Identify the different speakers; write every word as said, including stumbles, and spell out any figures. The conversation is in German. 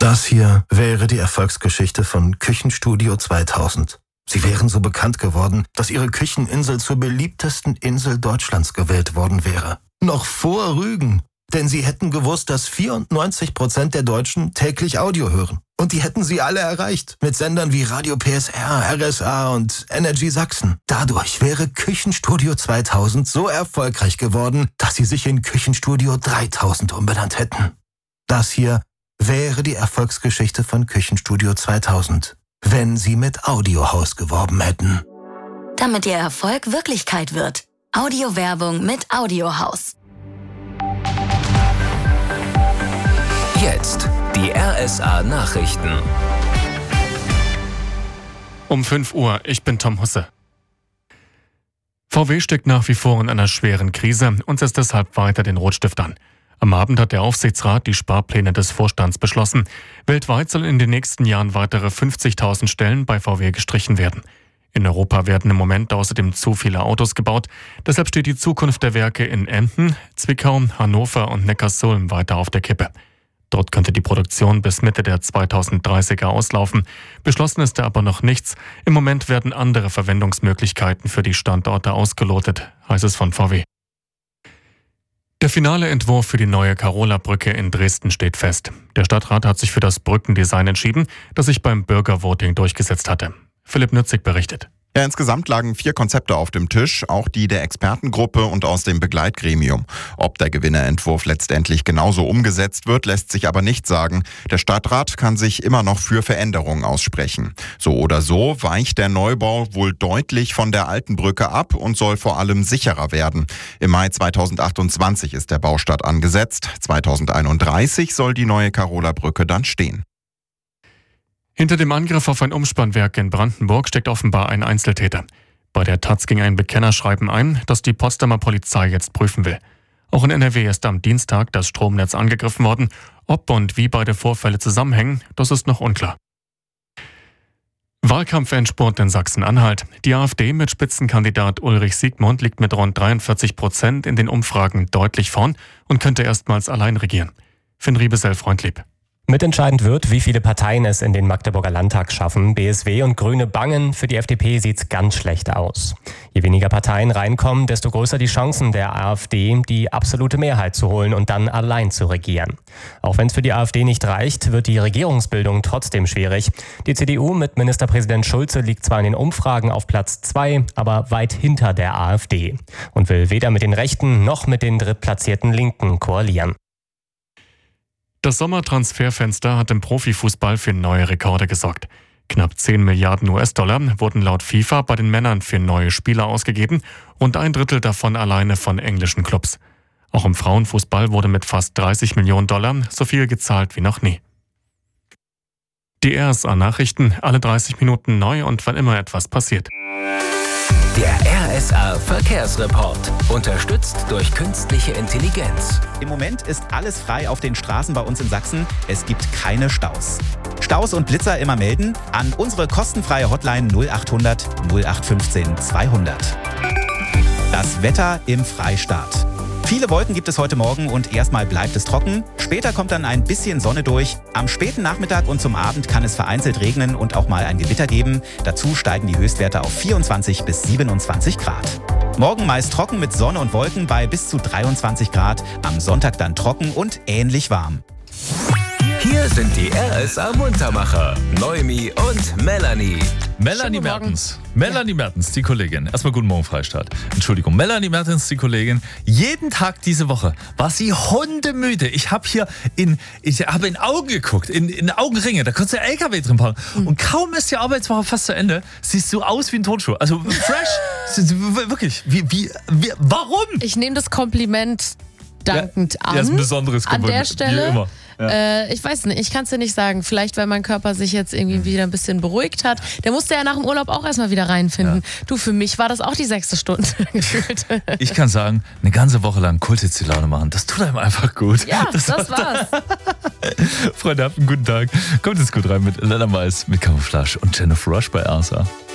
Speaker 1: Das hier wäre die Erfolgsgeschichte von Küchenstudio zweitausend. Sie wären so bekannt geworden, dass ihre Kücheninsel zur beliebtesten Insel Deutschlands gewählt worden wäre. Noch vor Rügen. Denn sie hätten gewusst, dass vierundneunzig Prozent der Deutschen täglich Audio hören. Und die hätten sie alle erreicht. Mit Sendern wie Radio P S R, R S A und Energy Sachsen. Dadurch wäre Küchenstudio zweitausend so erfolgreich geworden, dass sie sich in Küchenstudio dreitausend umbenannt hätten. Das hier wäre die Erfolgsgeschichte von Küchenstudio zweitausend, wenn sie mit Audiohaus geworben hätten.
Speaker 2: Damit ihr Erfolg Wirklichkeit wird. Audiowerbung mit Audiohaus.
Speaker 3: Jetzt die R S A-Nachrichten.
Speaker 4: Um fünf Uhr, ich bin Tom Husse. V W steckt nach wie vor in einer schweren Krise und setzt deshalb weiter den Rotstift an. Am Abend hat der Aufsichtsrat die Sparpläne des Vorstands beschlossen. Weltweit sollen in den nächsten Jahren weitere fünfzigtausend Stellen bei V W gestrichen werden. In Europa werden im Moment außerdem zu viele Autos gebaut. Deshalb steht die Zukunft der Werke in Emden, Zwickau, Hannover und Neckarsulm weiter auf der Kippe. Dort könnte die Produktion bis Mitte der zweitausenddreißiger auslaufen. Beschlossen ist da aber noch nichts. Im Moment werden andere Verwendungsmöglichkeiten für die Standorte ausgelotet, heißt es von V W. Der finale Entwurf für die neue Carola-Brücke in Dresden steht fest. Der Stadtrat hat sich für das Brückendesign entschieden, das sich beim Bürgervoting durchgesetzt hatte. Philipp Nützig berichtet.
Speaker 5: Ja, insgesamt lagen vier Konzepte auf dem Tisch, auch die der Expertengruppe und aus dem Begleitgremium. Ob der Gewinnerentwurf letztendlich genauso umgesetzt wird, lässt sich aber nicht sagen. Der Stadtrat kann sich immer noch für Veränderungen aussprechen. So oder so weicht der Neubau wohl deutlich von der alten Brücke ab und soll vor allem sicherer werden. Im Mai zweitausendachtundzwanzig ist der Baustart angesetzt. zweitausendeinunddreißig soll die neue Carola-Brücke dann stehen.
Speaker 4: Hinter dem Angriff auf ein Umspannwerk in Brandenburg steckt offenbar ein Einzeltäter. Bei der Taz ging ein Bekennerschreiben ein, das die Potsdamer Polizei jetzt prüfen will. Auch in N R W ist am Dienstag das Stromnetz angegriffen worden. Ob und wie beide Vorfälle zusammenhängen, das ist noch unklar. Wahlkampfendspurt in Sachsen-Anhalt. Die AfD mit Spitzenkandidat Ulrich Siegmund liegt mit rund dreiundvierzig Prozent in den Umfragen deutlich vorn und könnte erstmals allein regieren. Finn Riebesell-Freundlieb.
Speaker 6: Mitentscheidend wird, wie viele Parteien es in den Magdeburger Landtag schaffen. B S W und Grüne bangen. Für die F D P sieht's ganz schlecht aus. Je weniger Parteien reinkommen, desto größer die Chancen der AfD, die absolute Mehrheit zu holen und dann allein zu regieren. Auch wenn es für die AfD nicht reicht, wird die Regierungsbildung trotzdem schwierig. Die C D U mit Ministerpräsident Schulze liegt zwar in den Umfragen auf Platz zwei, aber weit hinter der AfD und will weder mit den Rechten noch mit den drittplatzierten Linken koalieren.
Speaker 4: Das Sommertransferfenster hat im Profifußball für neue Rekorde gesorgt. Knapp zehn Milliarden U S-Dollar wurden laut FIFA bei den Männern für neue Spieler ausgegeben und ein Drittel davon alleine von englischen Clubs. Auch im Frauenfußball wurde mit fast dreißig Millionen Dollar so viel gezahlt wie noch nie. Die R S A-Nachrichten, alle dreißig Minuten neu und wann immer etwas passiert.
Speaker 3: Der R S A-Verkehrsreport. Unterstützt durch künstliche Intelligenz.
Speaker 7: Im Moment ist alles frei auf den Straßen bei uns in Sachsen. Es gibt keine Staus. Staus und Blitzer immer melden an unsere kostenfreie Hotline null achthundert null acht fünfzehn zweihundert. Das Wetter im Freistaat. Viele Wolken gibt es heute Morgen und erstmal bleibt es trocken. Später kommt dann ein bisschen Sonne durch. Am späten Nachmittag und zum Abend kann es vereinzelt regnen und auch mal ein Gewitter geben. Dazu steigen die Höchstwerte auf vierundzwanzig bis siebenundzwanzig Grad. Morgen meist trocken mit Sonne und Wolken bei bis zu dreiundzwanzig Grad. Am Sonntag dann trocken und ähnlich warm.
Speaker 3: Hier sind die R S A-Muntermacher, Noemi und Melanie.
Speaker 8: Melanie Mertens. Melanie ja. Mertens, die Kollegin. Erstmal guten Morgen, Freistaat. Entschuldigung, Melanie Mertens, die Kollegin. Jeden Tag diese Woche war sie hundemüde. Ich habe hier in, ich habe in Augen geguckt, in, in Augenringe. Da konntest du L K W drin parken. Mhm. Und kaum ist die Arbeitswoche fast zu Ende, siehst du aus wie ein Turnschuh. Also fresh. Wirklich. Wie, wie, wie, warum?
Speaker 9: Ich nehme das Kompliment dankend
Speaker 8: ja,
Speaker 9: an.
Speaker 8: Ja, ist ein besonderes Kompliment.
Speaker 9: An der Stelle.
Speaker 8: Wie immer. Ja.
Speaker 9: Äh, ich weiß nicht, ich kann es dir nicht sagen. Vielleicht, weil mein Körper sich jetzt irgendwie wieder ein bisschen beruhigt hat. Der musste ja nach dem Urlaub auch erstmal wieder reinfinden. Ja. Du, für mich war das auch die sechste Stunde gefühlt.
Speaker 8: Ich kann sagen, eine ganze Woche lang Kultitz die Laune machen, das tut einem einfach gut.
Speaker 9: Ja, das, das war's.
Speaker 8: Freunde, habt einen guten Tag. Kommt jetzt gut rein mit Lena Mais, mit Camouflage und Jennifer Rush bei R S A.